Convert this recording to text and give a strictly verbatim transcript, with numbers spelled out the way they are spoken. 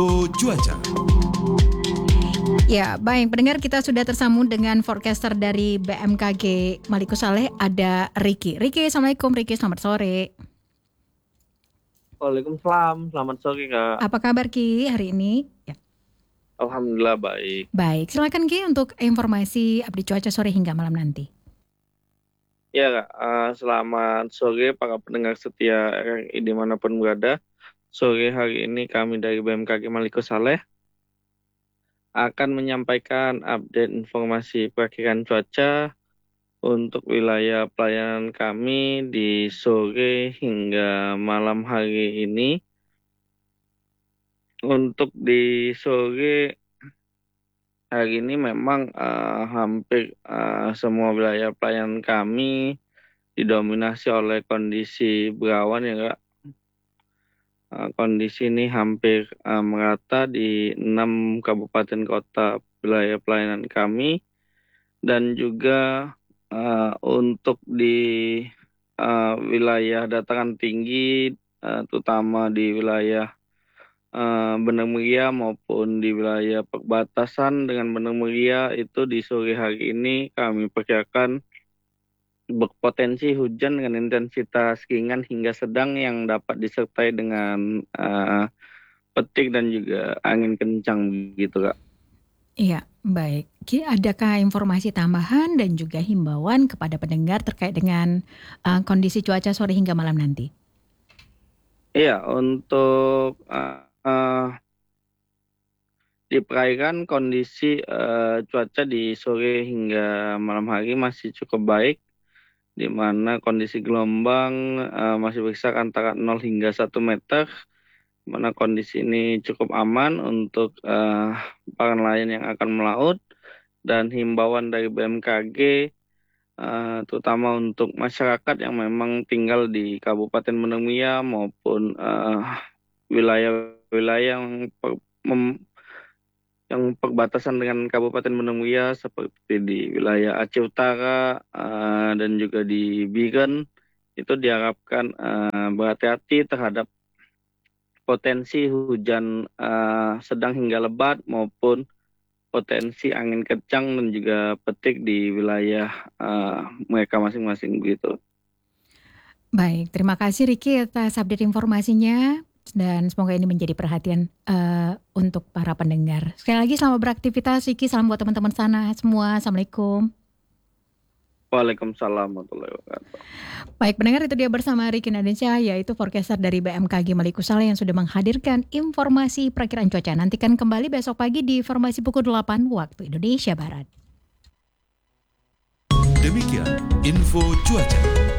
Cuaca. Ya, baik pendengar, kita sudah tersambung dengan forecaster dari B M K G Maliku Saleh, ada Ricky. Ricky, Assalamualaikum Ricky, selamat sore. Waalaikumsalam, selamat sore Kak. Apa kabar Ki hari ini? Ya. Alhamdulillah baik. Baik, silakan Ki untuk informasi update cuaca sore hingga malam nanti. Ya Kak, uh, selamat sore para pendengar setia R R I dimanapun berada. Sore hari ini kami dari B M K G Maliku Saleh akan menyampaikan update informasi perakiran cuaca untuk wilayah pelayanan kami di sore hingga malam hari ini. Untuk di sore hari ini memang uh, hampir uh, semua wilayah pelayanan kami didominasi oleh kondisi berawan ya Kak. Uh, kondisi ini hampir uh, merata di enam kabupaten kota wilayah pelayanan kami, dan juga uh, untuk di uh, wilayah dataran tinggi, uh, terutama di wilayah uh, Bener Meriah maupun di wilayah perbatasan dengan Bener Meriah, itu di sore hari ini kami perkirakan berpotensi hujan dengan intensitas ringan hingga sedang yang dapat disertai dengan uh, petir dan juga angin kencang begitu Kak. Iya, baik. Ki, adakah informasi tambahan dan juga himbauan kepada pendengar terkait dengan uh, kondisi cuaca sore hingga malam nanti? Iya, untuk uh, uh, di perairan kondisi uh, cuaca di sore hingga malam hari masih cukup baik, di mana kondisi gelombang uh, masih berkisar antara nol hingga satu meter, di mana kondisi ini cukup aman untuk uh, para nelayan yang akan melaut. Dan himbauan dari B M K G uh, terutama untuk masyarakat yang memang tinggal di Kabupaten Bener Meriah maupun uh, wilayah-wilayah yang per, mem, yang perbatasan dengan Kabupaten Bener Meriah seperti di wilayah Aceh Utara uh, dan juga di Biren, itu diharapkan uh, berhati-hati terhadap potensi hujan uh, sedang hingga lebat maupun potensi angin kencang dan juga petir di wilayah uh, mereka masing-masing begitu. Baik, terima kasih Ricky atas update informasinya. Dan semoga ini menjadi perhatian uh, untuk para pendengar. Sekali lagi selamat beraktivitas Ricky, salam buat teman-teman sana semua. Assalamualaikum. Waalaikumsalam warahmatullahi wabarakatuh. Baik pendengar, itu dia bersama Ricky Nadensyah, yaitu forecaster dari B M K G Maliku Saleh yang sudah menghadirkan informasi perakiraan cuaca. Nantikan kembali besok pagi di informasi pukul delapan waktu Indonesia Barat. Demikian info cuaca.